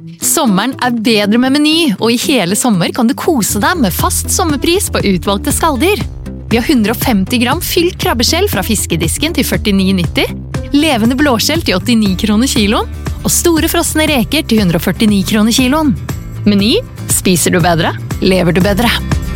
Sommeren bedre med Meny, og i hele sommer kan du kose deg med fast sommerpris på utvalgte skalldyr. Vi har 150 gram fylt krabbeskjell fra fiskedisken til 49,90, levende blåskjell til 89 kroner kiloen, og store frosne reker til 149 kroner kiloen. Meny, spiser du bedre, lever du bedre.